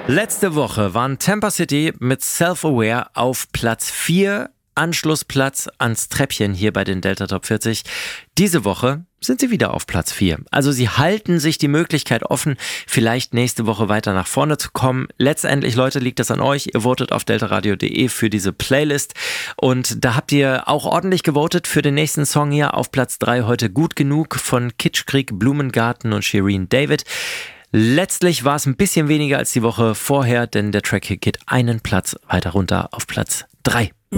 Letzte Woche waren Tampa City mit Self-Aware auf Platz 4, Anschlussplatz ans Treppchen hier bei den Delta Top 40. Diese Woche sind sie wieder auf Platz 4. Also sie halten sich die Möglichkeit offen, vielleicht nächste Woche weiter nach vorne zu kommen. Letztendlich, Leute, liegt das an euch. Ihr votet auf deltaradio.de für diese Playlist. Und da habt ihr auch ordentlich gewotet für den nächsten Song hier auf Platz 3 heute. Gut genug von Kitschkrieg, Blumengarten und Shirin David. Letztlich war es ein bisschen weniger als die Woche vorher, denn der Track hier geht einen Platz weiter runter auf Platz 3.